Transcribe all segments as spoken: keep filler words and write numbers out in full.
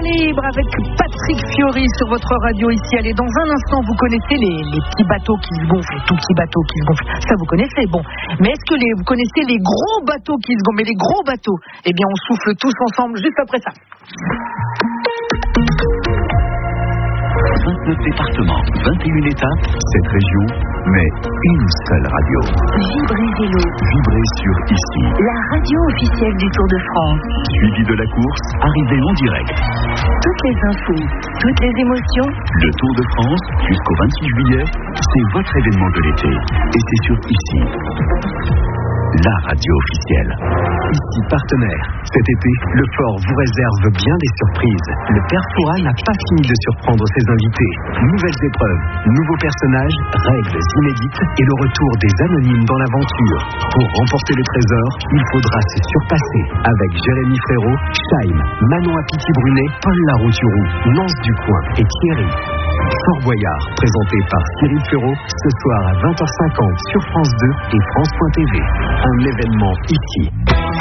libre avec Patrick Fiori sur votre radio ici. Allez, dans un instant, vous connaissez les, les petits bateaux qui se gonflent, les tout petits bateaux qui se gonflent. Ça, vous connaissez, bon. Mais est-ce que les, vous connaissez les gros bateaux qui se gonflent? Mais les gros bateaux, eh bien, on souffle tous ensemble juste après ça. vingt-neuf départements, vingt et une étapes, cette région, mais une seule radio. Vibrez Vélo. Vibrez sur ici. La radio officielle du Tour de France. Suivi de la course, arrivée en direct. Toutes les infos, toutes les émotions. Le Tour de France, jusqu'au vingt-six juillet, c'est votre événement de l'été. Et c'est sur ici. La radio officielle. Ici partenaire. Cet été, le Fort vous réserve bien des surprises. Le Père Fouras n'a pas fini de surprendre ses invités. Nouvelles épreuves, nouveaux personnages, règles inédites et le retour des anonymes dans l'aventure. Pour remporter le trésor, il faudra se surpasser avec Jérémy Frérot, Scheim, Manon Apiti-Brunet, Paul Larouturou, Nance Ducoing et Thierry. Fort Boyard, présenté par Cyril Ferraud, ce soir à vingt heures cinquante sur France deux et France point T V. Un événement ici.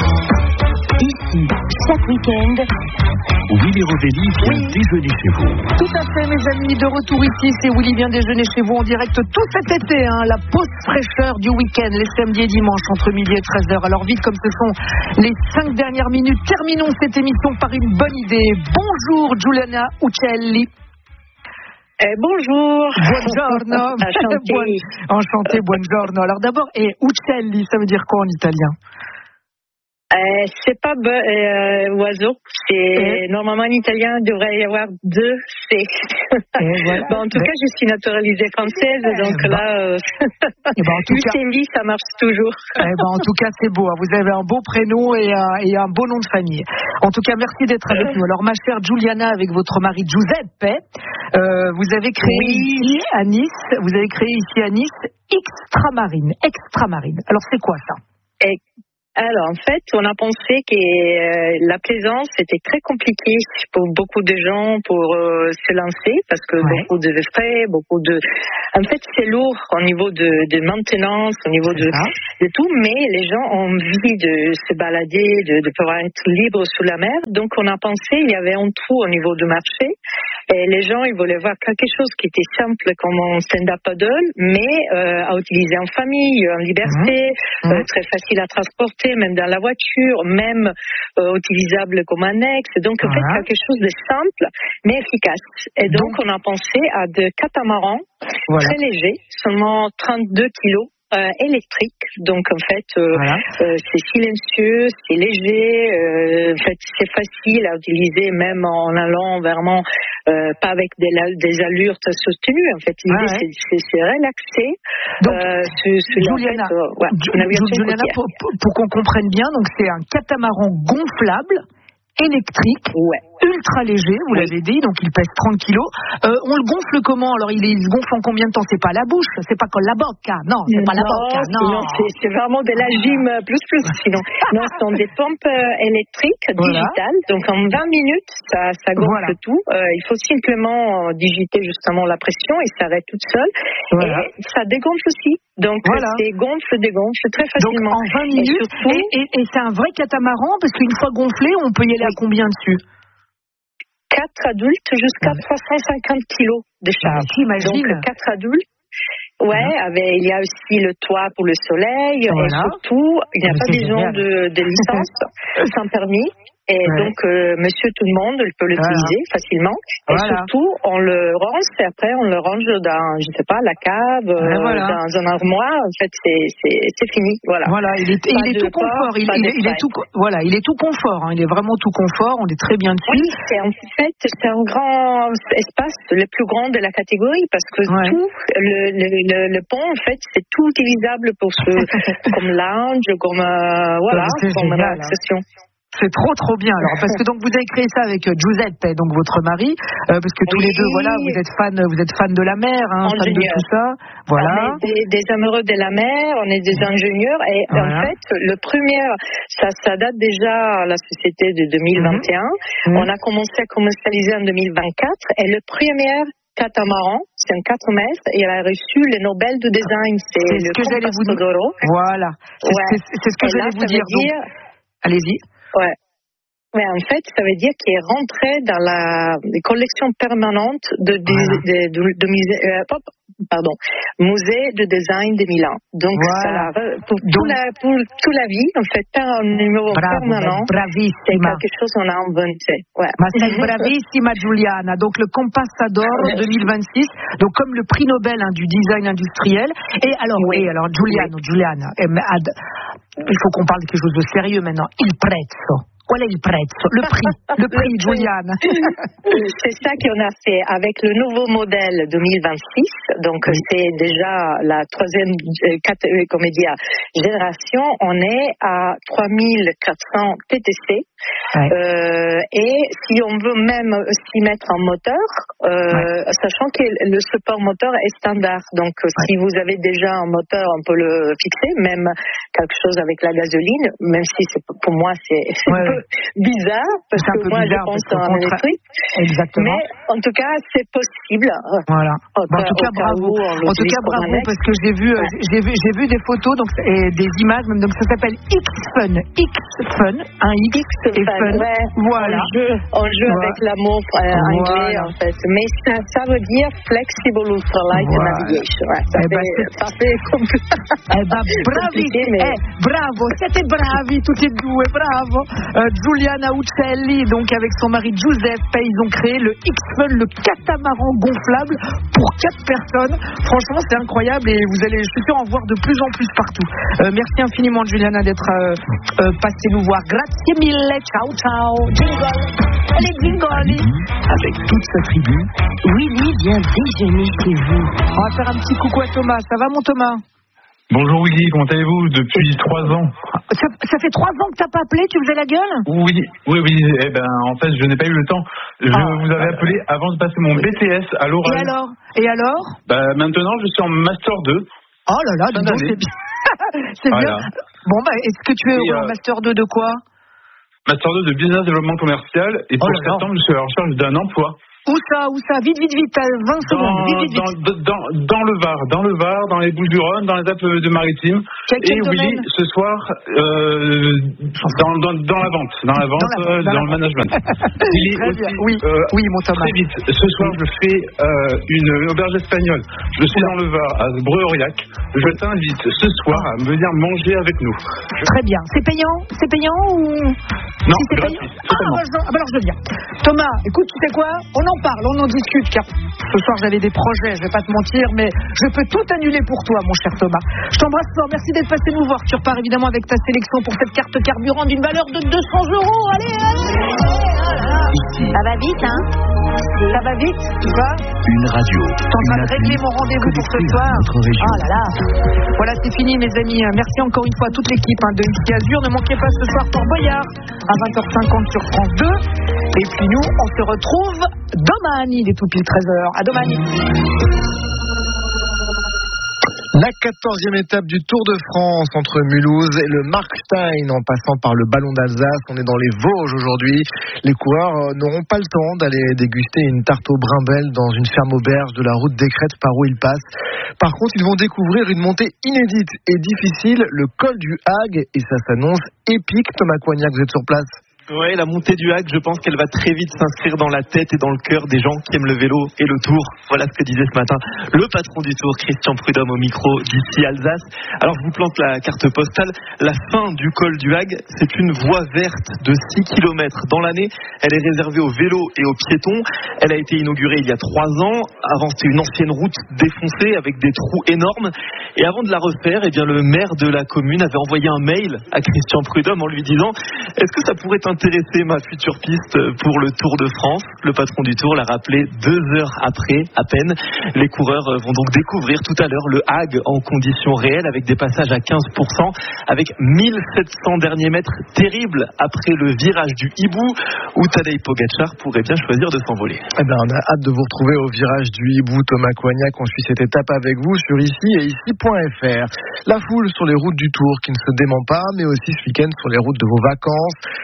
Ici, chaque week-end, Willy Rovelli vient Oui. déjeuner chez vous. Tout à fait, mes amis, de retour ici, c'est Willy vient déjeuner chez vous en direct tout cet été, hein, la pause fraîcheur du week-end, les samedis et dimanches entre midi et treize heures. Alors vite, comme ce sont les cinq dernières minutes, terminons cette émission par une bonne idée. Bonjour Giuliana Uccelli. Eh, bonjour. Buongiorno. Enchantée. Buon- Enchanté, buongiorno. Alors d'abord, et Uccelli, ça veut dire quoi en italien? Euh, c'est pas be- euh, oiseau. C'est Eh. normalement en italien il devrait y avoir deux C. Eh, voilà. Bon, en tout Mais- cas, je suis naturalisée française, donc bah. là, euh, Eh ben, en tout cas- Uccelli, ça marche toujours. Eh ben, en tout cas, c'est beau. hein. Vous avez un beau prénom et un, et un beau nom de famille. En tout cas, merci d'être avec nous. Alors, ma chère Giuliana, avec votre mari Giuseppe, euh, vous avez créé Oui. ici à Nice, vous avez créé ici à Nice Extramarine. Extramarine. Alors, c'est quoi ça? Et alors, en fait, on a pensé que euh, la plaisance était très compliquée pour beaucoup de gens pour euh, se lancer parce que Ouais. beaucoup de frais, beaucoup de. En fait, c'est lourd au niveau de, de maintenance, au niveau C'est de, ça. de tout, mais les gens ont envie de se balader, de, de pouvoir être libre sous la mer. Donc, on a pensé il y avait un trou au niveau du marché. Et les gens, ils voulaient voir quelque chose qui était simple comme un stand-up paddle, mais euh, à utiliser en famille, en liberté, Mmh. euh, très facile à transporter, même dans la voiture, même euh, utilisable comme annexe. Donc, en Voilà. fait, quelque chose de simple, mais efficace. Et donc, Donc- on a pensé à des catamarans Voilà. très légers, seulement trente-deux kilos. Euh, électrique, donc en fait euh, Voilà. euh, c'est silencieux, c'est léger, euh, en fait c'est facile à utiliser même en allant vraiment euh, pas avec des, la- des allures très soutenues. En fait l'idée Ouais, ouais. c'est, c'est, c'est relaxer. Donc, euh, sur, sur la- Juliana, en fait, euh, ouais, Ju- une aviation Ju- Juliana, côtière. pour, pour- pour qu'on comprenne bien, donc c'est un catamaran gonflable, électrique, Ouais. ultra léger, vous Oui. l'avez dit, donc il pèse trente kilos. Euh, on le gonfle comment? Alors il, est, il se gonfle en combien de temps? C'est pas la bouche, c'est pas comme la bocca, non, c'est pas la bocca, non. non, c'est, c'est vraiment de la gym euh, plus plus sinon. Non, ce sont des pompes euh, électriques Voilà. digitales. Donc en vingt minutes, ça, ça gonfle Voilà. tout. Euh, il faut simplement euh, digiter justement la pression et ça arrête toute seule. Voilà. Et ça dégonfle aussi. Donc Voilà. c'est gonfle, dégonfle très Donc facilement. en vingt Et minutes, surtout- et, et- et c'est un vrai catamaran, parce qu'une fois gonflé, on peut y aller à combien dessus? quatre adultes jusqu'à Ouais. trois cent cinquante kilos de charge. Ah, t'imagines. Donc quatre adultes. Ouais, avec, il y a aussi le toit pour le soleil Voilà. et surtout, il n'y a Mais pas c'est besoin génial. de, de licence sans permis. Et Ouais. donc, euh, monsieur tout le monde il peut l'utiliser facilement. Et Voilà. surtout, on le range et après, on le range dans, je sais pas, la cave, euh, voilà. dans un armoire. En fait, c'est, c'est, c'est fini. Voilà. Voilà, il est, Pas il est de tout confort. porte, Il, pas il de est, il est frais. tout, co- voilà, il est tout confort. hein. Il est vraiment tout confort. On est très bien dessus. Oui, c'est en fait c'est un grand espace, le plus grand de la catégorie, parce que Ouais. tout le, le, le, le pont en fait c'est tout utilisable pour ce comme lounge, comme euh, voilà, C'est comme génial, hein. relaxation. C'est trop trop bien. Alors parce que donc vous avez créé ça avec euh, Giuseppe, donc votre mari, euh, parce que tous Oui. les deux, voilà, vous êtes fan, vous êtes fan de la mer, hein, fan de Ingénieur. tout ça. Voilà. On est des, des amoureux de la mer, on est des ingénieurs et Voilà. en fait le premier, ça, ça date déjà à la société de deux mille vingt et un. Mhm. On a commencé à commercialiser en deux mille vingt-quatre et le premier catamaran, c'est un quatre mètres et il a reçu le Nobel du design. C'est, C'est ce le que j'allais vous dire. Compostodoro. Voilà. C'est Ouais. c'est- c'est ce que Et là, j'allais vous ça veut dire. donc. dire- Allez-y. Ouais. Ouais, en fait, ça veut dire qu'il est rentré dans la collection permanente de, de, de, de, de, de musée, euh, pardon, musée de design de Milan. Donc, voilà. ça, pour, tout la, pour toute la vie, en fait, un numéro Bravo, permanent, c'est quelque chose qu'on a inventé. Ouais. Ma sei bravissima Giuliana. Donc, le Compassador deux mille vingt-six, donc comme le prix Nobel hein, du design industriel. Et alors, oui, et alors Giuliano, oui. Giuliana, il faut qu'on parle de quelque chose de sérieux maintenant. Il prezzo. Qual è il prezzo? Le prix, le prix, Giuliana. C'est ça qu'on a fait avec le nouveau modèle deux mille vingt-six. Donc, oui. C'est déjà la troisième euh, comment dire, génération. On est à trois mille quatre cents T T C. Ouais. Euh, et si on veut même s'y mettre en moteur, euh, ouais. sachant que le support moteur est standard. Donc, ouais. Si vous avez déjà un moteur, on peut le fixer, même quelque chose avec la gasoline, même si c'est, pour moi, c'est ouais. un peu bizarre, parce que moi, je pense en électrique. Exactement. Mais en tout cas, c'est possible. Voilà. Au, bon, en tout cas, bravo. En tout cas, bravo, parce que j'ai vu, ouais. j'ai vu, j'ai vu des photos, donc, et des images, même, donc ça s'appelle X-Fun. X-Fun, un X, X et Fun. Ouais. Voilà. On joue, on joue voilà. avec l'amour euh, voilà. anglais, en fait. Mais ça, ça veut dire Flexible Ultralight voilà. Navigation. Ouais. Ça, eh fait, ben, ça fait compliqué. Eh ben, bravi, mais... eh, bravo, siete bravi, tutti e due, bravo. Euh, Giuliana Uccelli, donc avec son mari Giuseppe, ils ont créé le X-Fun, le catamaran gonflable pour quatre personnes. Franchement, c'est incroyable et vous allez, je suis sûr, en voir de plus en plus partout. Euh, merci infiniment, Giuliana, d'être euh, euh, passée nous voir. Grazie mille, ciao, ciao. Jingle, allez, jingle. Avec toute sa tribu, Willy vient déjeuner chez vous. On va faire un petit coucou à Thomas. Ça va, mon Thomas? Bonjour Willy, comment allez-vous depuis trois ans? Ça, ça fait trois ans que t'as pas appelé, tu faisais la gueule? Oui, oui, oui. Eh ben, en fait, je n'ai pas eu le temps. Je ah, vous avais appelé avant de passer mon B T S à l'oral. Et alors? Et alors? Bah, maintenant, je suis en Master deux. Oh là là, dis donc, c'est bien. C'est voilà. Bien. Bon, bah, est-ce que tu es et en euh, Master deux de quoi? Master deux de Business Développement Commercial. Et pour oh septembre, je suis à la recherche d'un emploi. Où ça, où ça? Vite, vite, vite, vingt dans, secondes, vite, vite, vite. Dans, dans, dans le Var, dans le Var, dans les Bouches-du-Rhône, dans les Alpes-de-Maritimes. Quel, quel et Willy, ce soir, euh, dans, dans, dans la vente, dans la vente, dans, la, dans, dans le management. Willy, aussi, oui, euh, oui, mon Thomas. Très vite, ce soir, je fais euh, une, une auberge espagnole. Je suis dans le Var, à Breu-Aurillac. Je t'invite ce soir à venir manger avec nous. Je... Très bien. C'est payant? C'est payant ou... Non, si c'est gratuit. Payant ah, bah, je, ah, bah alors je viens. Thomas, écoute, tu sais quoi? On en parle, on en discute, car ce soir j'avais des projets, je vais pas te mentir, mais je peux tout annuler pour toi, mon cher Thomas. Je t'embrasse fort, merci d'être passé nous voir. Tu repars évidemment avec ta sélection pour cette carte carburant d'une valeur de deux cents euros. Allez, allez, allez. Ça va vite, hein? Ça va vite, tu vois? Une radio. Je suis en train de régler mon rendez-vous pour ce soir. Oh là là. Voilà, c'est fini, mes amis. Merci encore une fois à toute l'équipe hein, de Ici Azur. Ne manquez pas ce soir Fort Boyard à vingt heures cinquante sur France deux. Et puis nous, on se retrouve domani, il est tout pile treize heures. À domani. La quatorzième étape du Tour de France entre Mulhouse et le Markstein en passant par le Ballon d'Alsace. On est dans les Vosges aujourd'hui. Les coureurs n'auront pas le temps d'aller déguster une tarte au brimel dans une ferme auberge de la route des Crêtes par où ils passent. Par contre, ils vont découvrir une montée inédite et difficile, le col du Hague, et ça s'annonce épique. Thomas Coignac, vous êtes sur place? Ouais, la montée du Hague, je pense qu'elle va très vite s'inscrire dans la tête et dans le cœur des gens qui aiment le vélo et le Tour. Voilà ce que disait ce matin le patron du Tour, Christian Prudhomme, au micro d'ici Alsace. Alors je vous plante la carte postale. La fin du col du Hague, c'est une voie verte de six kilomètres. Dans l'année, elle est réservée aux vélos et aux piétons. Elle a été inaugurée il y a trois ans. Avant, c'était une ancienne route défoncée avec des trous énormes. Et avant de la refaire, eh bien, le maire de la commune avait envoyé un mail à Christian Prudhomme en lui disant « Est-ce que ça pourrait intéresser ma future piste pour le Tour de France ?» Le patron du Tour l'a rappelé deux heures après, à peine. Les coureurs vont donc découvrir tout à l'heure le Hague en conditions réelles avec des passages à quinze pour cent, avec mille sept cents derniers mètres terribles après le virage du Hibou où Tadej Pogačar pourrait bien choisir de s'envoler. Eh ben, on a hâte de vous retrouver au virage du Hibou. Thomas Coignac, on suit cette étape avec vous sur ici et ici point f r. La foule sur les routes du Tour qui ne se dément pas, mais aussi ce week-end sur les routes de vos vacances. Circulation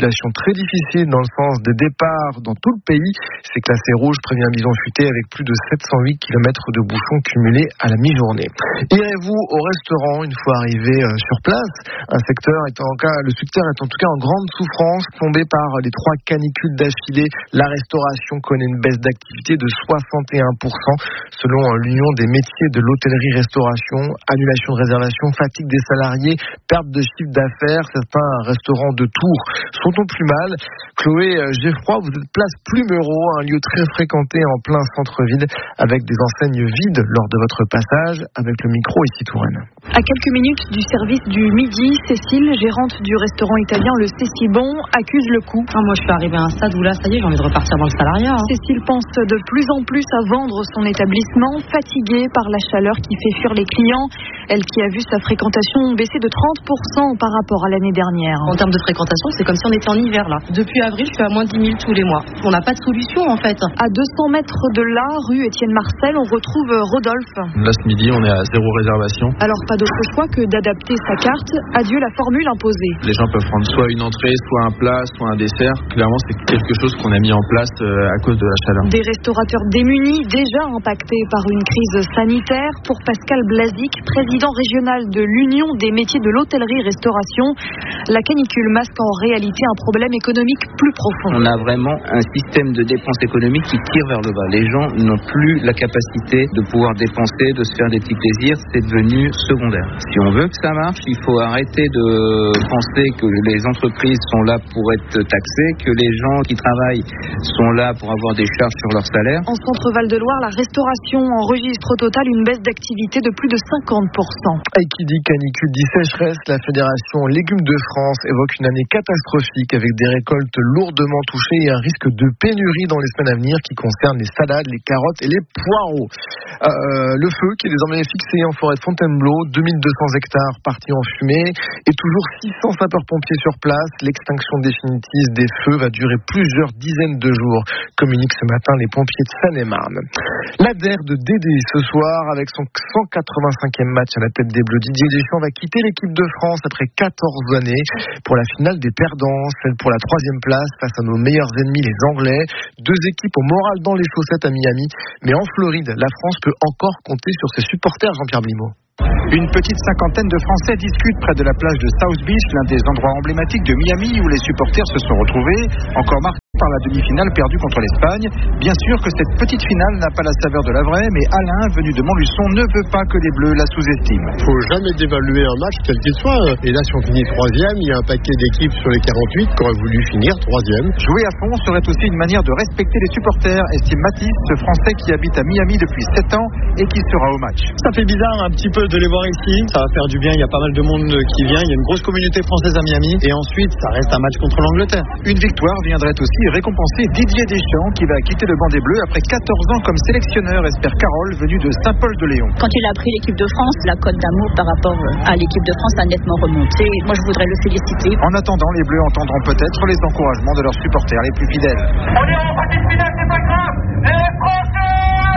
circulation très difficile dans le sens des départs dans tout le pays. C'est classé rouge, prévient Bison Futé, avec plus de sept cent huit kilomètres de bouchons cumulés à la mi-journée. Irez-vous au restaurant une fois arrivé sur place? Un secteur est en cas, le secteur est en tout cas en grande souffrance, plombé par les trois canicules d'affilée. La restauration connaît une baisse d'activité de soixante et un pour cent selon l'Union des métiers de l'hôtellerie-restauration. Annulation de réservation, fatigue des salariés, perte de chiffre d'affaires. Certains restaurants de Tours sont au plus mal. Chloé Geffroy, vous êtes place Plumereau, un lieu très fréquenté en plein centre-ville, avec des enseignes vides lors de votre passage, avec le micro ici Touraine. À quelques minutes du service du midi, Cécile, gérante du restaurant italien Le Cécibon, accuse le coup. Ah, moi, je suis arrivée à un stade où là, ça y est, j'ai envie de repartir dans le salariat. Hein. Cécile pense de plus en plus à vendre son établissement, fatiguée par la chaleur qui fait fuir les clients. Elle qui a vu sa fréquentation baisser de trente pour cent par rapport à l'année dernière. En termes de fréquentation, c'est comme si on était en hiver là. Depuis avril, je suis à moins de dix mille tous les mois. On n'a pas de solution en fait. À deux cents mètres de là, rue Étienne Marcel, on retrouve Rodolphe. Là, ce midi, on est à zéro réservation. Alors, pas d'autre choix que d'adapter sa carte. Adieu la formule imposée. Les gens peuvent prendre soit une entrée, soit un plat, soit un dessert. Clairement, c'est quelque chose qu'on a mis en place à cause de la chaleur. Des restaurateurs démunis, déjà impactés par une crise sanitaire. Pour Pascal Blazic, président régional de l'Union des métiers de l'hôtellerie-restauration, la canicule masque en réalité un problème économique plus profond. On a vraiment un système de dépenses économiques qui tire vers le bas. Les gens n'ont plus la capacité de pouvoir dépenser, de se faire des petits plaisirs. C'est devenu secondaire. Si on veut que ça marche, il faut arrêter de penser que les entreprises sont là pour être taxées, que les gens qui travaillent sont là pour avoir des charges sur leur salaire. En centre Val-de-Loire, la restauration enregistre au total une baisse d'activité de plus de cinquante pour cent. Et qui dit canicule dit sécheresse, la Fédération Légumes de France évoque une année catastrophique avec des récoltes lourdement touchées et un risque de pénurie dans les semaines à venir qui concerne les salades, les carottes et les poireaux. Euh, le feu qui est désormais fixé en forêt de Fontainebleau, deux mille deux cents hectares partis en fumée et toujours six cents sapeurs-pompiers sur place. L'extinction définitive des feux va durer plusieurs dizaines de jours, communiquent ce matin les pompiers de Seine-et-Marne. L'A D E R de Dédé ce soir avec son cent quatre-vingt-cinquième match à la tête des Bleus. Didier Deschamps va quitter l'équipe de France après quatorze années pour la finale des perdants, celle pour la troisième place face à nos meilleurs ennemis les Anglais. Deux équipes au moral dans les chaussettes à Miami, mais en Floride, la France peut encore compter sur ses supporters, Jean-Pierre Blimaud. Une petite cinquantaine de Français discutent près de la plage de South Beach, l'un des endroits emblématiques de Miami où les supporters se sont retrouvés, encore marqués par la demi-finale perdue contre l'Espagne. Bien sûr que cette petite finale n'a pas la saveur de la vraie, mais Alain, venu de Montluçon, ne veut pas que les Bleus la sous-estiment. Il ne faut jamais dévaluer un match quel qu'il soit. Et là, si on finit troisième, il y a un paquet d'équipes sur les quarante-huit qui auraient voulu finir troisième. Jouer à fond serait aussi une manière de respecter les supporters, estime Mathis, ce Français qui habite à Miami depuis sept ans et qui sera au match. Ça fait bizarre un petit peu de les voir ici. Ça va faire du bien, il y a pas mal de monde qui vient. Il y a une grosse communauté française à Miami. Et ensuite, ça reste un match contre l'Angleterre. Une victoire viendrait aussi récompenser Didier Deschamps qui va quitter le banc des Bleus après quatorze ans comme sélectionneur, espère Carole, venue de Saint-Paul-de-Léon. Quand il a pris l'équipe de France, la cote d'amour par rapport à l'équipe de France a nettement remonté. Moi, je voudrais le féliciter. En attendant, les Bleus entendront peut-être les encouragements de leurs supporters les plus fidèles. On est en petite finale, c'est pas grave. Et les Français,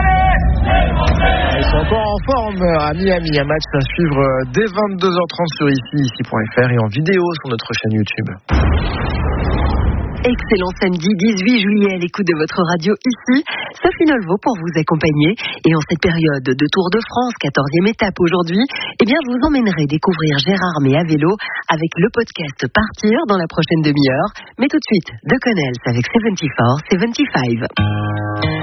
allez! Ils sont encore en forme à Miami. Un match à suivre dès vingt-deux heures trente sur ici, ici point F R et en vidéo sur notre chaîne YouTube. Excellent samedi dix-huit juillet à l'écoute de votre radio ici. Sophie Nolvo pour vous accompagner. Et en cette période de Tour de France, quatorzième étape aujourd'hui, eh bien, je vous emmènerai découvrir Gérard mais à vélo avec le podcast Partir dans la prochaine demi-heure. Mais tout de suite, de Connells avec soixante-quatre soixante-quinze.